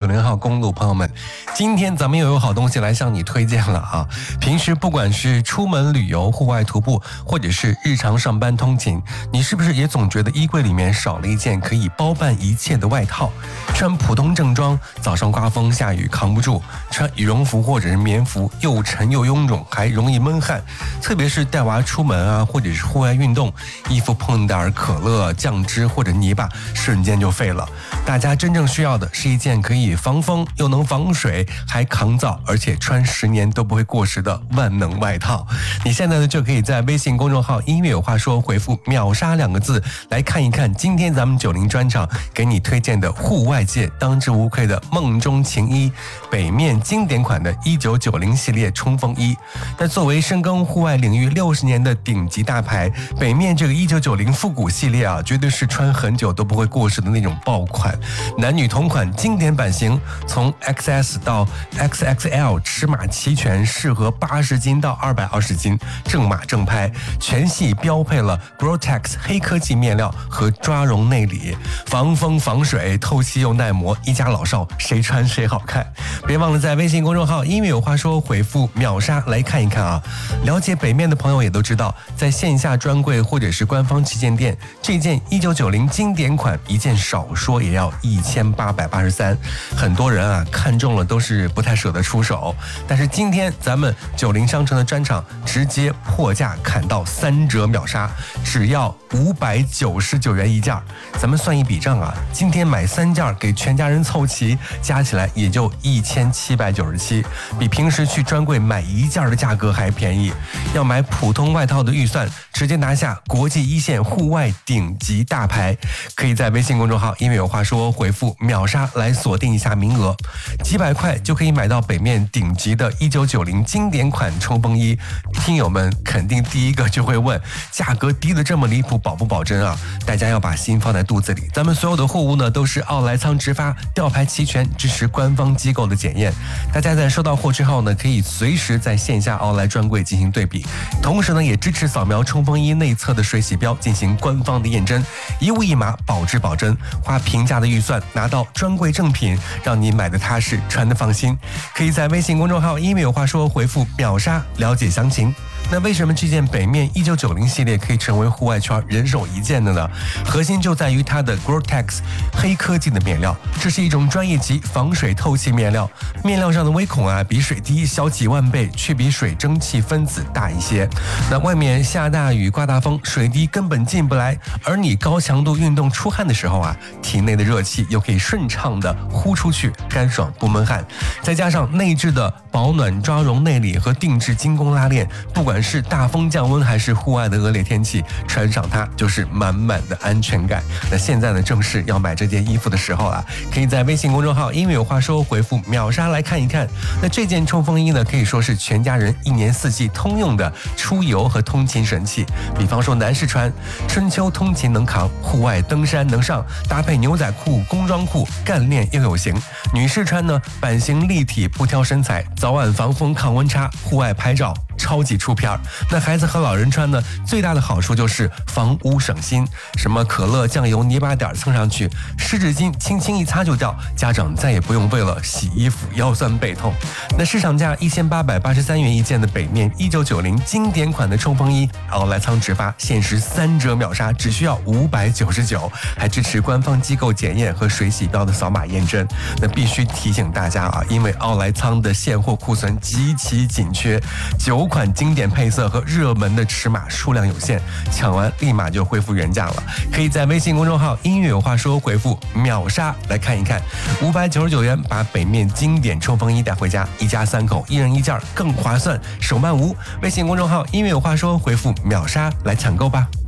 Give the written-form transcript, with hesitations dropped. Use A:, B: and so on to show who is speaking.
A: 号公路朋友们，今天咱们又有好东西来向你推荐了啊！平时不管是出门旅游、户外徒步，或者是日常上班通勤，你是不是也总觉得衣柜里面少了一件可以包办一切的外套？穿普通正装，早上刮风下雨扛不住；穿羽绒服或者是棉服，又沉又臃肿，还容易闷汗。特别是带娃出门啊，或者是户外运动，衣服碰点可乐、酱汁或者泥巴，瞬间就废了。大家真正需要的是一件可以防风又能防水，还抗造，而且穿10年都不会过时的万能外套。你现在呢就可以在微信公众号音乐有话说回复秒杀2个字来看一看今天咱们90专场给你推荐的户外界当之无愧的梦中情衣，北面经典款的1990系列冲锋衣。那作为深耕户外领域60年的顶级大牌，北面这个1990复古系列啊，绝对是穿很久都不会过时的那种爆款，男女同款经典版型，从 XS 到 XXL 尺码齐全，适合80斤到220斤，正码正拍，全系标配了 Gore-Tex 黑科技面料和抓绒内里，防风防水，透气又耐磨，一家老少谁穿谁好看。别忘了在微信公众号音乐有话说回复秒杀来看一看啊！了解北面的朋友也都知道，在线下专柜或者是官方旗舰店，这件1990经典款一件少说也要1883，很多人啊看中了都是不太舍得出手，但是今天咱们90商城的专场直接破价砍到3折秒杀，只要599元一件。咱们算一笔账啊，今天买3件给全家人凑齐，加起来也就1797，比平时去专柜买1件的价格还便宜。要买普通外套的预算，直接拿下国际一线户外顶级大牌，可以在微信公众号音乐有话说回复秒杀来锁定一下名额，几百块就可以买到北面顶级的1990经典款冲锋衣。听友们肯定第一个就会问，价格低得这么离谱，保不保真啊？大家要把心放在肚子里，咱们所有的货物呢都是奥莱仓直发，吊牌齐全，支持官方机构的检验。大家在收到货之后呢，可以随时在线下奥莱专柜进行对比，同时呢也支持扫描冲锋衣内侧的水洗标进行官方的验真，一物一码，保质保真，花平价的预算拿到专柜正品，让你买的踏实，穿的放心。可以在微信公众号音乐有话说回复秒杀了解详情。那为什么这件北面1990系列可以成为户外圈人手一件的呢？核心就在于它的 Gore-Tex 黑科技的面料，这是一种专业级防水透气面料，面料上的微孔啊比水滴小几万倍，却比水蒸气分子大一些。那外面下大雨刮大风，水滴根本进不来，而你高强度运动出汗的时候啊，体内的热气又可以顺畅的呼出去，干爽不闷汗。再加上内置的保暖抓绒内里和定制精工拉链，不管是大风降温还是户外的恶劣天气，穿上它就是满满的安全感。那现在呢，正是要买这件衣服的时候了，可以在微信公众号音乐有话说回复秒杀来看一看。那这件冲锋衣呢，可以说是全家人1年4季通用的出游和通勤神器。比方说男士穿，春秋通勤能扛，户外登山能上，搭配牛仔裤、工装裤，干练又有型。女士穿呢，版型立体，不挑身材，早晚防风抗温差，户外拍照超级出片。那孩子和老人穿呢，最大的好处就是防污省心，什么可乐、酱油、泥巴点蹭上去，湿纸巾轻轻一擦就掉，家长再也不用为了洗衣服腰酸背痛。那市场价1883元一件的北面1990经典款的冲锋衣，奥莱仓直发，限时3折秒杀，只需要599，还支持官方机构检验和水洗标的扫码验证。那必须提醒大家啊，因为奥莱仓的现货库存极其紧缺，9款经典配色和热门的尺码数量有限，抢完立马就恢复原价了。可以在微信公众号音乐有话说回复秒杀来看一看，599元把北面经典冲锋衣带回家，一家3口1人1件更划算，手慢无。微信公众号音乐有话说回复秒杀来抢购吧。